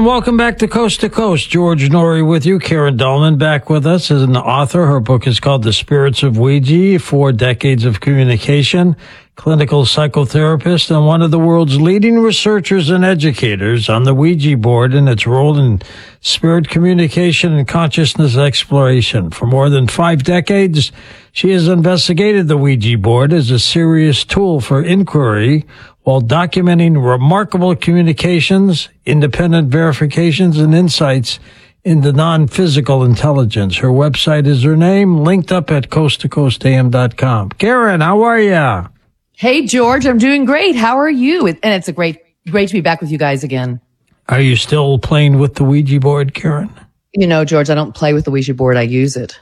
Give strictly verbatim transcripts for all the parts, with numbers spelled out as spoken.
And welcome back to Coast to Coast. George Noory with you. Karen Dahlman back with us as an author. Her book is called The Spirits of Ouija, Four Decades of Communication, clinical psychotherapist, and one of the world's leading researchers and educators on the Ouija board and its role in spirit communication and consciousness exploration. For more than five decades, she has investigated the Ouija board as a serious tool for inquiry while documenting remarkable communications, independent verifications, and insights into non-physical intelligence. Her website is her name, linked up at coast to coast a m dot com. Karen, how are you? Hey, George, I'm doing great. How are you? And it's a great, great to be back with you guys again. Are you still playing with the Ouija board, Karen? You know, George, I don't play with the Ouija board. I use it.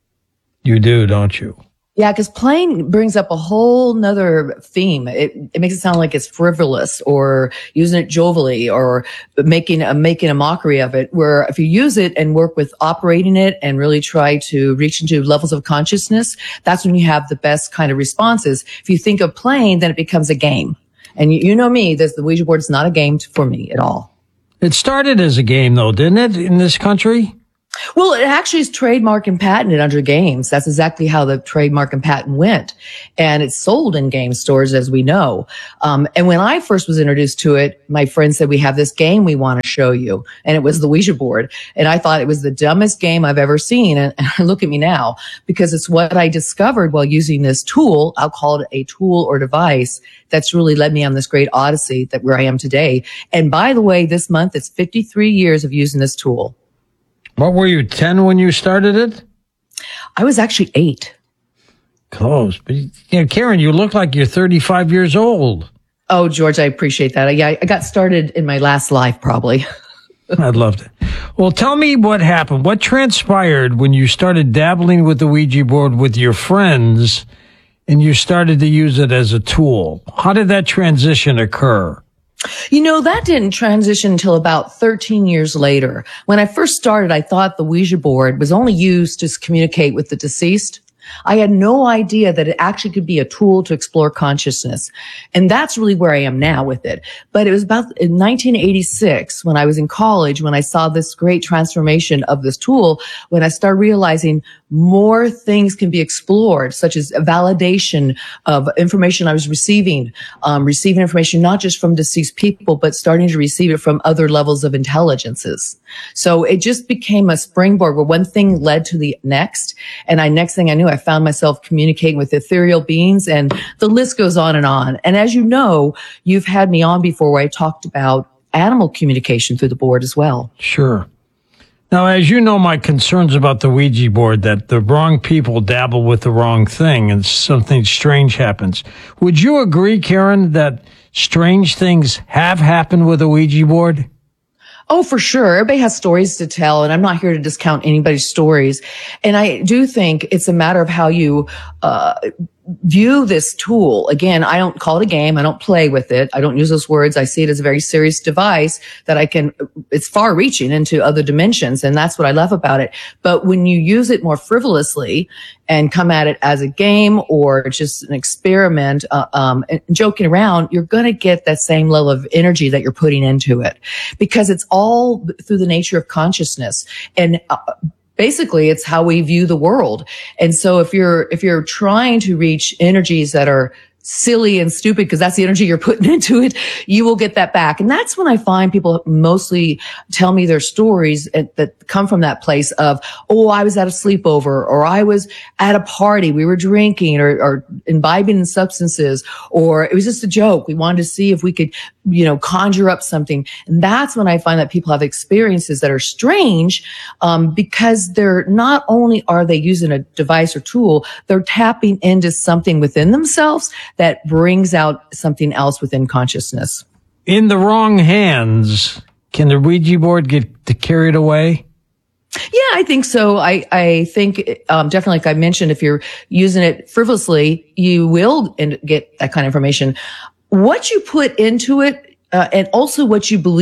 You do, don't you? Yeah, because playing brings up a whole nother theme. It, it makes it sound like it's frivolous or using it jovially or making a, making a mockery of it, where if you use it and work with operating it and really try to reach into levels of consciousness, that's when you have the best kind of responses. If you think of playing, then it becomes a game. And you, you know me, this, the Ouija board is not a game for me at all. It started as a game, though, didn't it, in this country? Well, it actually is trademarked and patented under games. That's exactly how the trademark and patent went. And it's sold in game stores, as we know. Um, and when I first was introduced to it, my friend said, we have this game we want to show you. And it was the Ouija board. And I thought it was the dumbest game I've ever seen. And, and look at me now, because it's what I discovered while using this tool. I'll call it a tool or device that's really led me on this great odyssey that where I am today. And by the way, this month, it's fifty-three years of using this tool. What were you, ten when you started it? I was actually eight. Close. But, you know, Karen, you look like you're thirty-five years old. Oh, George, I appreciate that. Yeah, I got started in my last life, probably. I'd love to. Well, tell me what happened. What transpired when you started dabbling with the Ouija board with your friends and you started to use it as a tool? How did that transition occur? You know, that didn't transition until about thirteen years later. When I first started, I thought the Ouija board was only used to communicate with the deceased. I had no idea that it actually could be a tool to explore consciousness. And that's really where I am now with it. But it was about in nineteen eighty-six when I was in college, when I saw this great transformation of this tool, when I started realizing more things can be explored, such as a validation of information I was receiving, um, receiving information not just from deceased people, but starting to receive it from other levels of intelligences. So it just became a springboard where one thing led to the next. And I, next thing I knew, I found myself communicating with ethereal beings, and the list goes on and on. And as you know, you've had me on before where I talked about animal communication through the board as well. Sure. Now, as you know, my concerns about the Ouija board, that the wrong people dabble with the wrong thing and something strange happens. Would you agree, Karen, that strange things have happened with the Ouija board? Oh, for sure. Everybody has stories to tell, and I'm not here to discount anybody's stories. And I do think it's a matter of how you uh view this tool. Again, I don't call it a game. I don't play with it. I don't use those words. I see it as a very serious device that I can, it's far reaching into other dimensions. And that's what I love about it. But when you use it more frivolously and come at it as a game or just an experiment, uh, um, and joking around, you're going to get that same level of energy that you're putting into it, because it's all through the nature of consciousness. And uh, basically, it's how we view the world. And so if you're, if you're trying to reach energies that are silly and stupid, because that's the energy you're putting into it, you will get that back. And that's when I find people mostly tell me their stories that come from that place of, oh, I was at a sleepover, or I was at a party, we were drinking or, or imbibing in substances, or it was just a joke. We wanted to see if we could, you know, conjure up something. And that's when I find that people have experiences that are strange, um, because they're not only are they using a device or tool, they're tapping into something within themselves that brings out something else within consciousness. In the wrong hands, can the Ouija board get carried away? Yeah, I think so. I, I think, um, definitely, like I mentioned, if you're using it frivolously, you will get that kind of information. What you put into it, uh, and also what you believe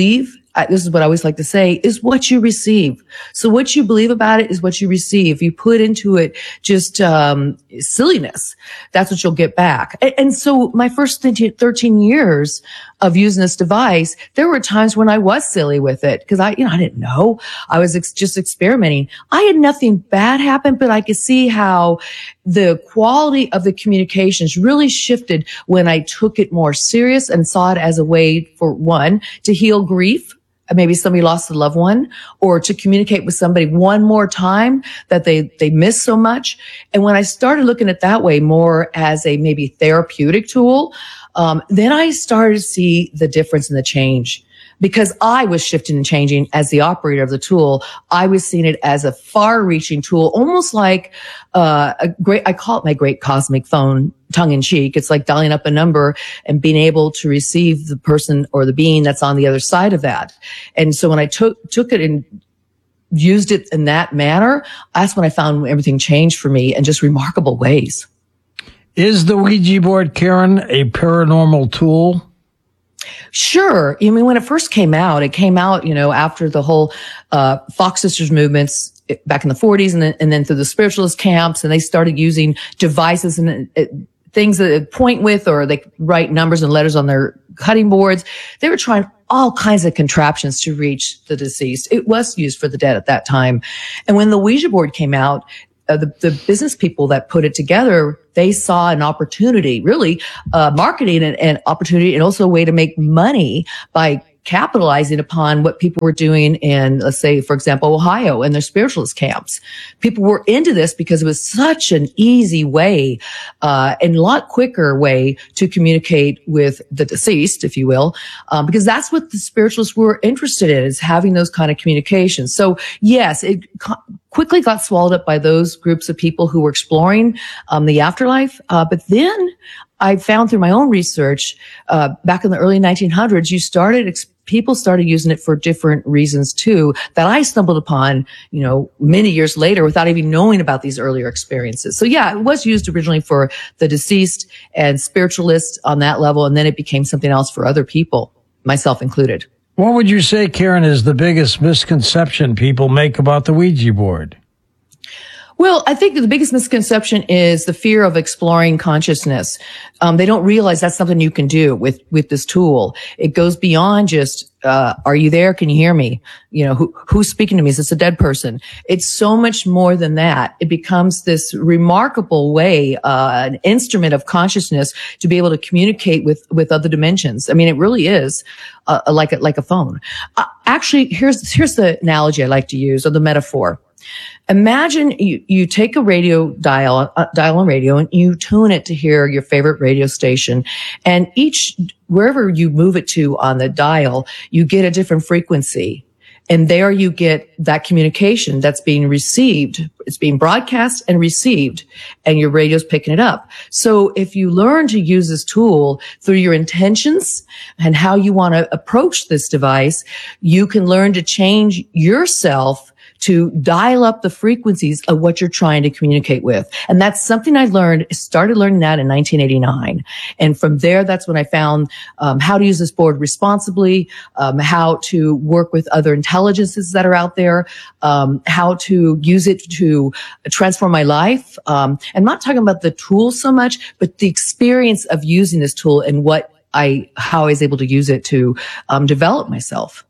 I, this is what I always like to say, is what you receive. So what you believe about it is what you receive. If you put into it just um silliness, that's what you'll get back. And, and so my first thirteen years of using this device, there were times when I was silly with it because I, you know, I didn't know. I was ex- just experimenting. I had nothing bad happen, but I could see how the quality of the communications really shifted when I took it more serious and saw it as a way, for one, to heal grief. Maybe somebody lost a loved one, or to communicate with somebody one more time that they, they miss so much. And when I started looking at it that way, more as a maybe therapeutic tool, um, then I started to see the difference in the change. Because I was shifting and changing as the operator of the tool, I was seeing it as a far-reaching tool, almost like uh, a great, I call it my great cosmic phone, tongue-in-cheek. It's like dialing up a number and being able to receive the person or the being that's on the other side of that. And so when I took took it and used it in that manner, that's when I found everything changed for me in just remarkable ways. Is the Ouija board, Karen, a paranormal tool? Sure. I mean, when it first came out, it came out, you know, after the whole uh Fox Sisters movements back in the forties, and then, and then through the spiritualist camps, and they started using devices and uh, things that they point with, or they write numbers and letters on their cutting boards. They were trying all kinds of contraptions to reach the deceased. It was used for the dead at that time. And when the Ouija board came out, Uh, the, the business people that put it together, they saw an opportunity, really, uh, marketing and, and opportunity, and also a way to make money by capitalizing upon what people were doing in, let's say, for example, Ohio and their spiritualist camps. People were into this because it was such an easy way, uh, and a lot quicker way to communicate with the deceased, if you will, um, because that's what the spiritualists were interested in, is having those kind of communications. So yes, it co- quickly got swallowed up by those groups of people who were exploring um, the afterlife. Uh, but then I found through my own research, uh, back in the early nineteen hundreds, you started, ex- people started using it for different reasons too, that I stumbled upon, you know, many years later without even knowing about these earlier experiences. So yeah, it was used originally for the deceased and spiritualists on that level. And then it became something else for other people, myself included. What would you say, Karen, is the biggest misconception people make about the Ouija board? Well, I think the biggest misconception is the fear of exploring consciousness. Um, they don't realize that's something you can do with, with this tool. It goes beyond just, uh, are you there? Can you hear me? You know, who, who's speaking to me? Is this a dead person? It's so much more than that. It becomes this remarkable way, uh, an instrument of consciousness to be able to communicate with, with other dimensions. I mean, it really is, uh, like a, like a phone. Uh, actually, here's, here's the analogy I like to use, or the metaphor. Imagine you, you take a radio dial, uh, dial on radio, and you tune it to hear your favorite radio station. And each, wherever you move it to on the dial, you get a different frequency. And there you get that communication that's being received. It's being broadcast and received, and your radio's picking it up. So if you learn to use this tool through your intentions and how you want to approach this device, you can learn to change yourself to dial up the frequencies of what you're trying to communicate with. And that's something I learned, started learning that in nineteen eighty-nine. And from there, that's when I found um, how to use this board responsibly, um, how to work with other intelligences that are out there, um, how to use it to transform my life. Um, I'm not talking about the tool so much, but the experience of using this tool and what I, how I was able to use it to um, develop myself.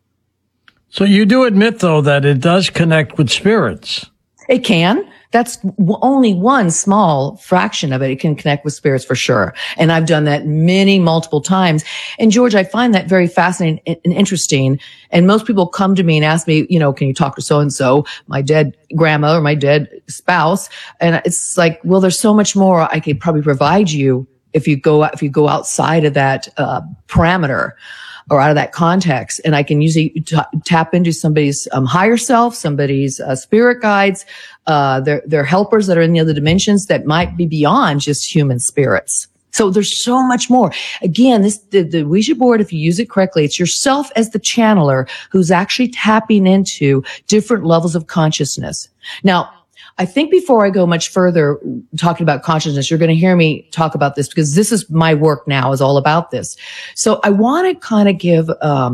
So you do admit, though, that it does connect with spirits. It can. That's w- only one small fraction of it. It can connect with spirits for sure. And I've done that many, multiple times. And George, I find that very fascinating and interesting. And most people come to me and ask me, you know, can you talk to so-and-so, my dead grandma or my dead spouse? And it's like, well, there's so much more I could probably provide you if you go, if you go outside of that, uh, parameter, or out of that context. And I can usually t- tap into somebody's um, higher self, somebody's uh, spirit guides, uh, their, their helpers that are in the other dimensions that might be beyond just human spirits. So there's so much more. Again, this, the, the Ouija board, if you use it correctly, it's yourself as the channeler who's actually tapping into different levels of consciousness. Now, I think before I go much further talking about consciousness, you're going to hear me talk about this because this is my work now, is all about this. So I want to kind of give um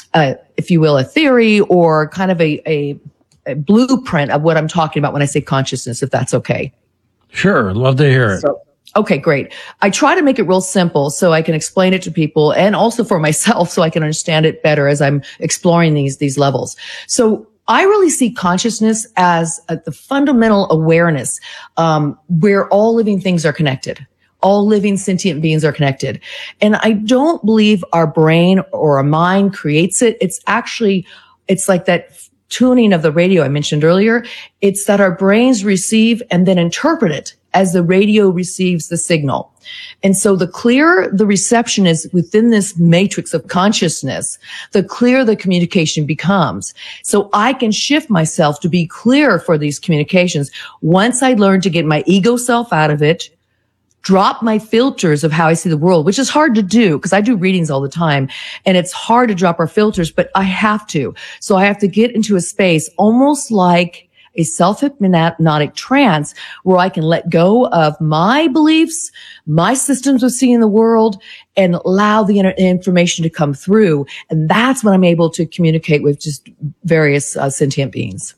uh, if you will, a theory or kind of a, a, a blueprint of what I'm talking about when I say consciousness, if that's okay. Sure. Love to hear it. So, okay, great. I try to make it real simple so I can explain it to people and also for myself so I can understand it better as I'm exploring these, these levels. So I really see consciousness as uh, the fundamental awareness, um, where all living things are connected. All living sentient beings are connected. And I don't believe our brain or our mind creates it. It's actually, it's like that tuning of the radio I mentioned earlier. It's that our brains receive and then interpret it as the radio receives the signal. And so the clearer the reception is within this matrix of consciousness, the clearer the communication becomes. So I can shift myself to be clear for these communications once I learn to get my ego self out of it, drop my filters of how I see the world, which is hard to do because I do readings all the time and it's hard to drop our filters, but I have to. So I have to get into a space almost like a self-hypnotic trance where I can let go of my beliefs, my systems of seeing the world, and allow the inter- information to come through. And that's when I'm able to communicate with just various uh, sentient beings.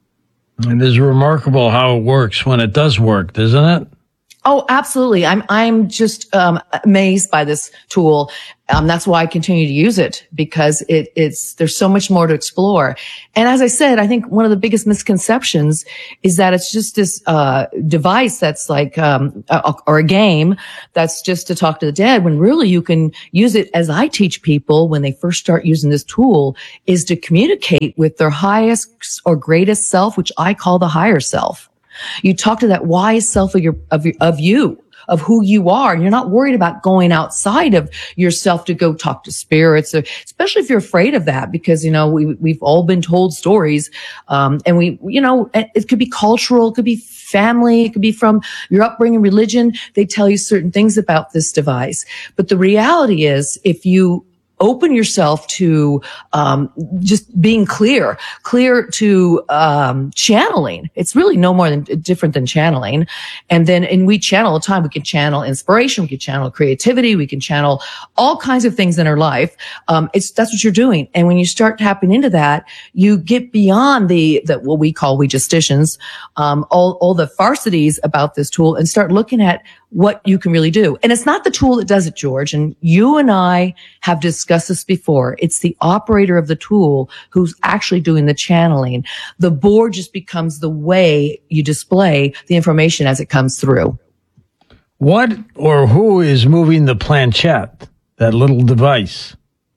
And it's remarkable how it works when it does work, isn't it? Oh, absolutely. I'm, I'm just, um, amazed by this tool. Um, that's why I continue to use it because it, it's, there's so much more to explore. And as I said, I think one of the biggest misconceptions is that it's just this, uh, device that's like, um, a, or a game that's just to talk to the dead when really you can use it as I teach people when they first start using this tool is to communicate with their highest or greatest self, which I call the higher self. You talk to that wise self of your, of your, of you, of who you are. And you're not worried about going outside of yourself to go talk to spirits, especially if you're afraid of that, because, you know, we, we've all been told stories. Um, and we, you know, it could be cultural, it could be family, it could be from your upbringing, religion. They tell you certain things about this device. But the reality is if you open yourself to um just being clear, clear to um channeling. It's really no more than different than channeling. And then, and we channel all the time. We can channel inspiration, we can channel creativity, we can channel all kinds of things in our life. Um it's that's what you're doing. And when you start tapping into that, you get beyond the the what we call we justicians, um all all the farcities about this tool and start looking at what you can really do. And it's not the tool that does it, George. And you and I have discussed this before. It's the operator of the tool who's actually doing the channeling. The board just becomes the way you display the information as it comes through. What or who is moving the planchette, that little device?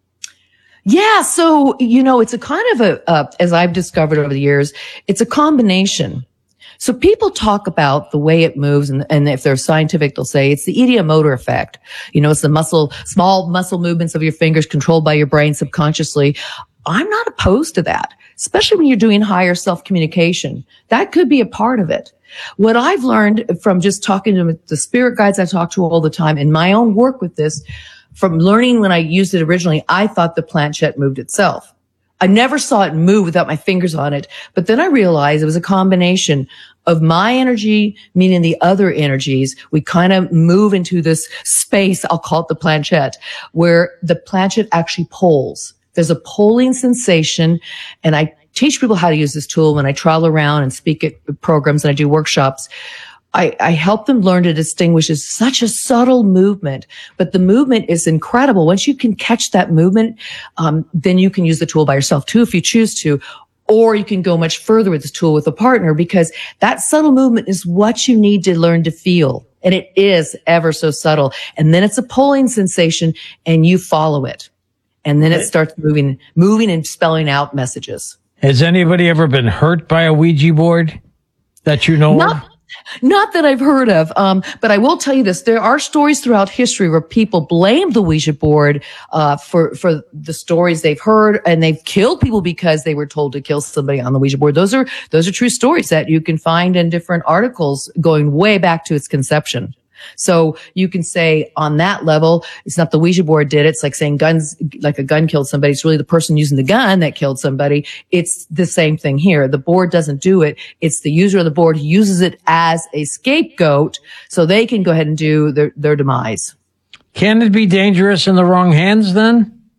Yeah. So, you know, it's a kind of a, uh, as I've discovered over the years, it's a combination. So people talk about the way it moves, and, and if they're scientific, they'll say it's the ideomotor effect. You know, it's the muscle, small muscle movements of your fingers controlled by your brain subconsciously. I'm not opposed to that, especially when you're doing higher self-communication. That could be a part of it. What I've learned from just talking to the spirit guides I talk to all the time in my own work with this, from learning when I used it originally, I thought the planchette moved itself. I never saw it move without my fingers on it. But then I realized it was a combination of my energy, meaning the other energies. We kind of move into this space, I'll call it the planchette, where the planchette actually pulls. There's a pulling sensation. And I teach people how to use this tool when I travel around and speak at programs and I do workshops. I, I help them learn to distinguish. It's such a subtle movement, but the movement is incredible. Once you can catch that movement, um, then you can use the tool by yourself too, if you choose to, or you can go much further with this tool with a partner, because that subtle movement is what you need to learn to feel. And it is ever so subtle. And then it's a pulling sensation and you follow it. And then it starts moving, moving and spelling out messages. Has anybody ever been hurt by a Ouija board that you know Not- of? Not that I've heard of, um, but I will tell you this. There are stories throughout history where people blame the Ouija board uh, for for the stories they've heard, and they've killed people because they were told to kill somebody on the Ouija board. Those are those are true stories that you can find in different articles going way back to its conception. So you can say on that level, it's not the Ouija board did it. It's like saying guns, like a gun killed somebody. It's really the person using the gun that killed somebody. It's the same thing here. The board doesn't do it. It's the user of the board who uses it as a scapegoat so they can go ahead and do their, their demise. Can it be dangerous in the wrong hands then?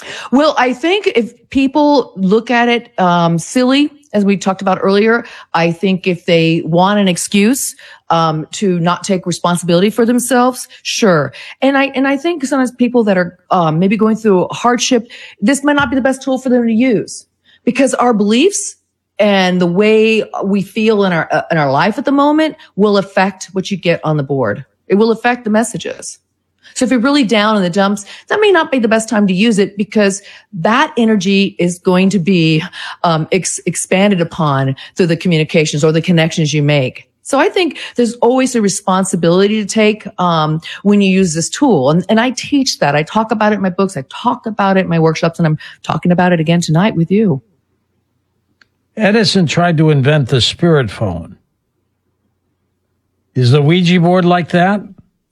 Well, I think if people look at it um, silly, as we talked about earlier, I think if they want an excuse um, to not take responsibility for themselves, sure. And I and I think sometimes people that are um, maybe going through hardship, this might not be the best tool for them to use, because our beliefs and the way we feel in our uh, in our life at the moment will affect what you get on the board. It will affect the messages. So if you're really down in the dumps, that may not be the best time to use it, because that energy is going to be um, ex- expanded upon through the communications or the connections you make. So I think there's always a responsibility to take um, when you use this tool. And, and I teach that. I talk about it in my books. I talk about it in my workshops, and I'm talking about it again tonight with you. Edison tried to invent the spirit phone. Is the Ouija board like that?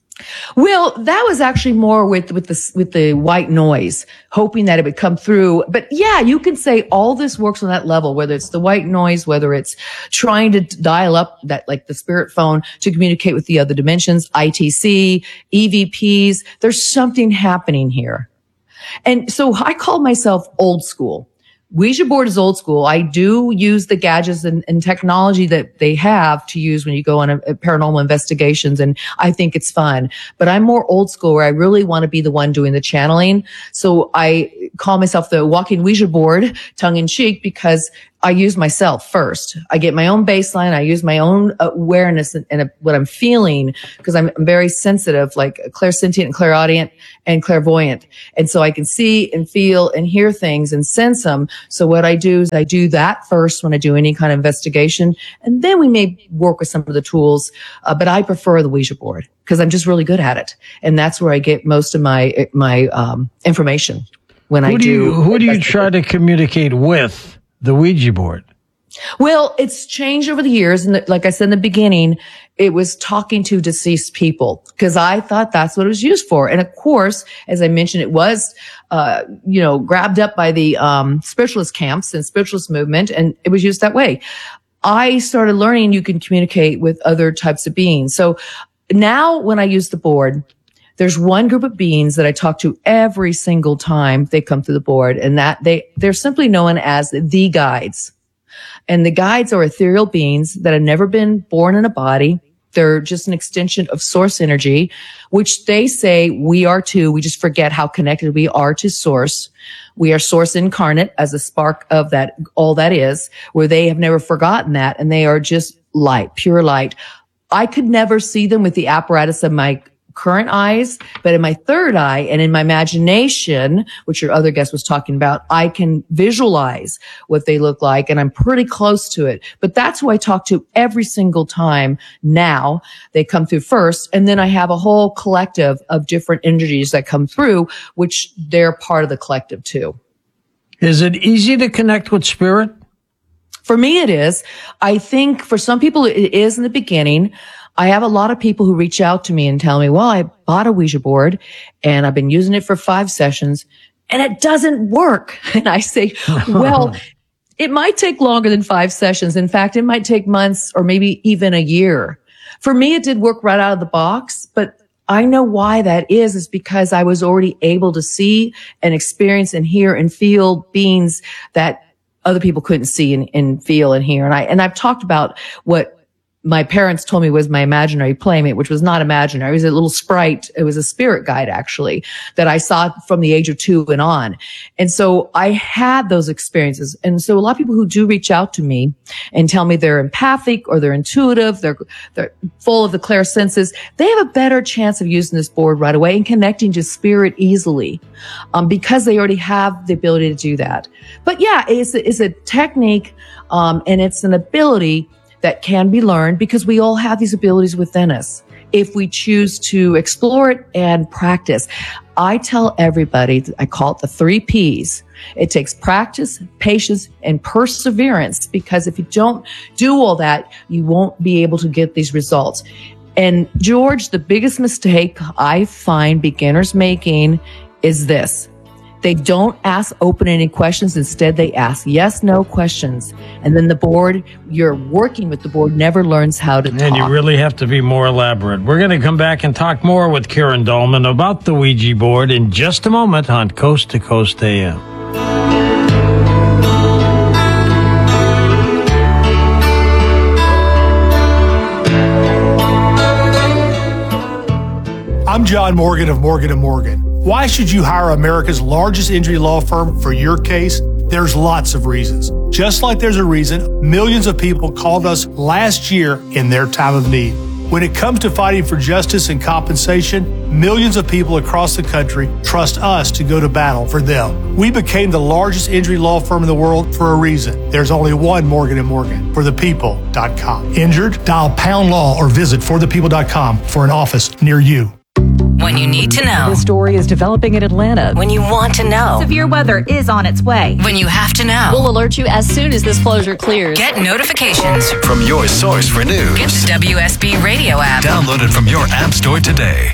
Well, that was actually more with, with the, with the white noise, hoping that it would come through. But yeah, you can say all this works on that level, whether it's the white noise, whether it's trying to dial up that, like the spirit phone to communicate with the other dimensions, I T C, E V Ps. There's something happening here. And so I call myself old school. Ouija board is old school. I do use the gadgets and, and technology that they have to use when you go on a, a paranormal investigations, and I think it's fun. But I'm more old school, where I really want to be the one doing the channeling. So I call myself the walking Ouija board, tongue in cheek, because I use myself first. I get my own baseline. I use my own awareness and, and what I'm feeling, because I'm, I'm very sensitive, like clairsentient and clairaudient and clairvoyant. And so I can see and feel and hear things and sense them. So what I do is I do that first when I do any kind of investigation. And then we may work with some of the tools. Uh, but I prefer the Ouija board because I'm just really good at it. And that's where I get most of my, my, um, information when who I do. do. You, who do you try to communicate with? The Ouija board? Well, it's changed over the years. And like I said in the beginning, it was talking to deceased people, because I thought that's what it was used for. And of course, as I mentioned, it was, uh, you know, grabbed up by the, um, spiritualist camps and spiritualist movement, and it was used that way. I started learning you can communicate with other types of beings. So now when I use the board, there's one group of beings that I talk to every single time they come through the board, and that they, they're simply known as the guides. And the guides are ethereal beings that have never been born in a body. They're just an extension of source energy, which they say we are too. We just forget how connected we are to source. We are source incarnate as a spark of that, all that is, where they have never forgotten that. And they are just light, pure light. I could never see them with the apparatus of my current eyes, but in my third eye and in my imagination, which your other guest was talking about, I can visualize what they look like, and I'm pretty close to it. But that's who I talk to every single time now. They come through first, and then I have a whole collective of different energies that come through, which they're part of the collective too. Is it easy to connect with spirit? For me, it is. I think for some people it is in the beginning. I have a lot of people who reach out to me and tell me, well, I bought a Ouija board and I've been using it for five sessions and it doesn't work. And I say, well, it might take longer than five sessions. In fact, it might take months or maybe even a year. For me, it did work right out of the box, but I know why that is, is because I was already able to see and experience and hear and feel beings that other people couldn't see and, and feel and hear. And I, and I've talked about what my parents told me was my imaginary playmate, which was not imaginary. It was a little sprite. It was a spirit guide, actually, that I saw from the age of two and on. And so I had those experiences. And so a lot of people who do reach out to me and tell me they're empathic or they're intuitive, they're, they're full of the clairsenses, they have a better chance of using this board right away and connecting to spirit easily, um, because they already have the ability to do that. But yeah, it's a, it's a technique, um, and it's an ability that can be learned, because we all have these abilities within us if we choose to explore it and practice. I tell everybody, I call it the three P's. It takes practice, patience, and perseverance, because if you don't do all that, you won't be able to get these results. And George, the biggest mistake I find beginners making is this. They don't ask open-ended questions. Instead, they ask yes, no questions. And then the board, you're working with the board, never learns how to talk. And you really have to be more elaborate. We're going to come back and talk more with Karen Dahlman about the Ouija board in just a moment on Coast to Coast A M. I'm John Morgan of Morgan and Morgan. Why should you hire America's largest injury law firm for your case? There's lots of reasons. Just like there's a reason millions of people called us last year in their time of need. When it comes to fighting for justice and compensation, millions of people across the country trust us to go to battle for them. We became the largest injury law firm in the world for a reason. There's only one Morgan and Morgan, for the people dot com. Injured? Dial pound law or visit for the people dot com for an office near you. When you need to know. The story is developing in Atlanta. When you want to know. Severe weather is on its way. When you have to know. We'll alert you as soon as this closure clears. Get notifications from your source for news. Get the W S B Radio app. Download it from your app store today.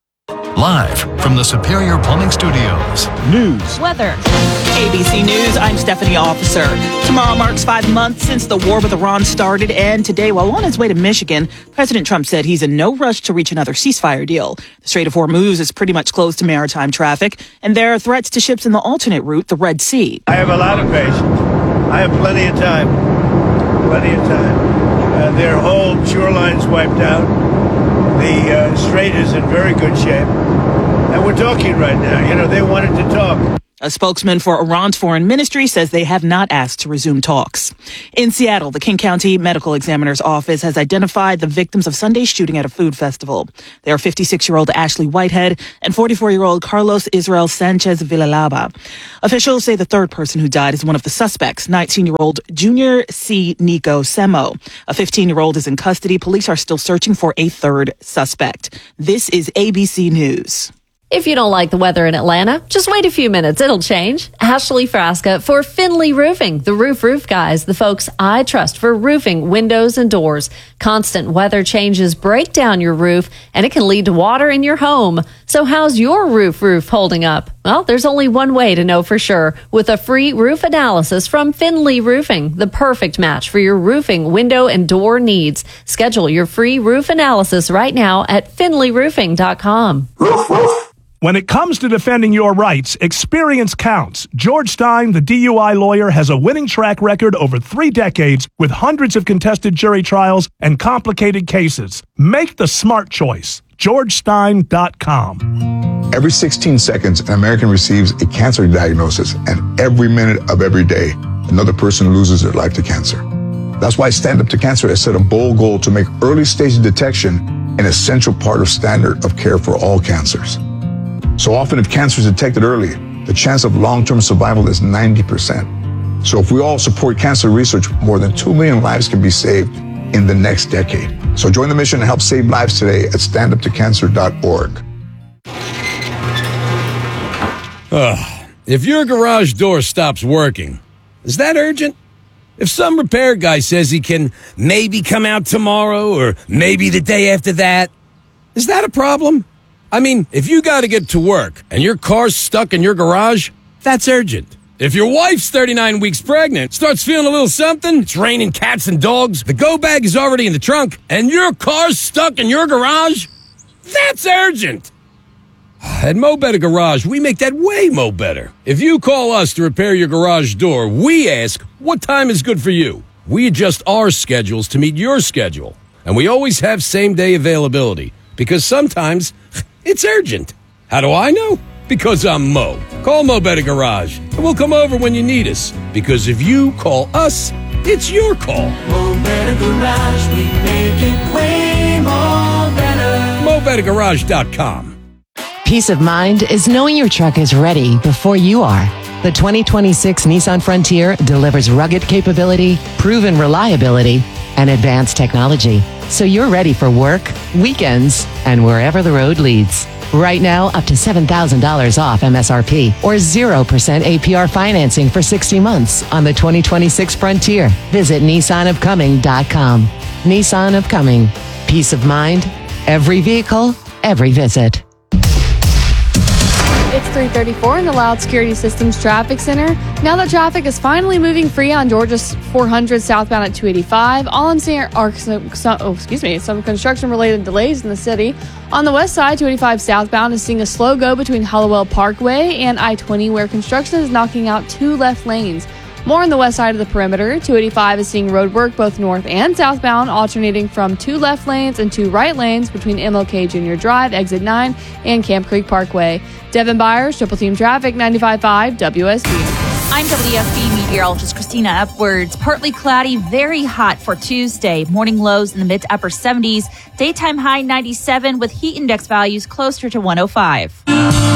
Live from the Superior Plumbing Studios. News. Weather. A B C News, I'm Stephanie Officer. Tomorrow marks five months since the war with Iran started, and today, while on his way to Michigan, President Trump said he's in no rush to reach another ceasefire deal. The Strait of Hormuz is pretty much closed to maritime traffic, and there are threats to ships in the alternate route, the Red Sea. I have a lot of patience. I have plenty of time. Plenty of time. Uh, their whole shoreline's wiped out. The uh, strait is in very good shape. And we're talking right now. You know, they wanted to talk. A spokesman for Iran's foreign ministry says they have not asked to resume talks. In Seattle, the King County Medical Examiner's Office has identified the victims of Sunday's shooting at a food festival. They are fifty-six-year-old Ashley Whitehead and forty-four-year-old Carlos Israel Sanchez Villalaba. Officials say the third person who died is one of the suspects, nineteen-year-old Junior C. Nico Semo. A fifteen-year-old is in custody. Police are still searching for a third suspect. This is A B C News. If you don't like the weather in Atlanta, just wait a few minutes. It'll change. Ashley Frasca for Finley Roofing, the roof roof guys, the folks I trust for roofing, windows, and doors. Constant weather changes break down your roof, and it can lead to water in your home. So how's your roof roof holding up? Well, there's only one way to know for sure. With a free roof analysis from Finley Roofing, the perfect match for your roofing, window, and door needs. Schedule your free roof analysis right now at finley roofing dot com. Roof, roof. When it comes to defending your rights, experience counts. George Stein, the D U I lawyer, has a winning track record over three decades with hundreds of contested jury trials and complicated cases. Make the smart choice. george stein dot com. Every sixteen seconds, an American receives a cancer diagnosis, and every minute of every day, another person loses their life to cancer. That's why Stand Up to Cancer has set a bold goal to make early stage detection an essential part of standard of care for all cancers. So often, if cancer is detected early, the chance of long-term survival is ninety percent. So if we all support cancer research, more than two million lives can be saved in the next decade. So join the mission and help save lives today at stand up to cancer dot org. Uh, if your garage door stops working, is that urgent? If some repair guy says he can maybe come out tomorrow or maybe the day after that, is that a problem? I mean, if you got to get to work and your car's stuck in your garage, that's urgent. If your wife's thirty-nine weeks pregnant, starts feeling a little something, it's raining cats and dogs, the go bag is already in the trunk, and your car's stuck in your garage, that's urgent. At Mo Better Garage, we make that way mo better. If you call us to repair your garage door, we ask, what time is good for you? We adjust our schedules to meet your schedule. And we always have same-day availability, because sometimes it's urgent. How do I know? Because I'm Mo. Call Mo Better Garage, and we'll come over when you need us. Because if you call us, it's your call. Mo Better Garage, we make it way more better. mo better garage dot com. Peace of mind is knowing your truck is ready before you are. The twenty twenty-six Nissan Frontier delivers rugged capability, proven reliability, and advanced technology. So you're ready for work, weekends, and wherever the road leads. Right now, up to seven thousand dollars off M S R P or zero percent A P R financing for sixty months on the twenty twenty-six Frontier. Visit nissan of coming dot com. Nissan of Coming. Peace of mind, every vehicle, every visit. It's three thirty-four in the Loud Security Systems Traffic Center. Now that traffic is finally moving free on Georgia four hundred southbound at two eighty-five, all I'm seeing are some, some, oh, excuse me, some construction-related delays in the city. On the west side, two eighty-five southbound is seeing a slow go between Hallowell Parkway and I twenty, where construction is knocking out two left lanes. More on the west side of the perimeter, two eighty-five is seeing road work both north and southbound, alternating from two left lanes and two right lanes between M L K Junior Drive, Exit nine, and Camp Creek Parkway. Devin Byers, Triple Team Traffic, ninety-five point five W S B. I'm W F B meteorologist Christina Upwards. Partly cloudy, very hot for Tuesday. Morning lows in the mid to upper seventies. Daytime high ninety-seven with heat index values closer to one oh five.